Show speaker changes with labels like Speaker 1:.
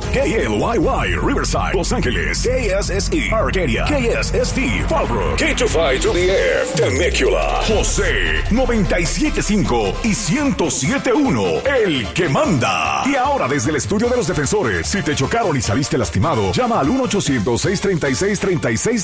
Speaker 1: KLYY, Riverside, Los Ángeles. KSSE, Arcadia. KSST, Fallbrook. K25 to the F, Temecula. José, 97.5 y 107.1, el que manda. Y ahora desde el estudio de los defensores, si te chocaron y saliste lastimado, llama al 1-800-636-36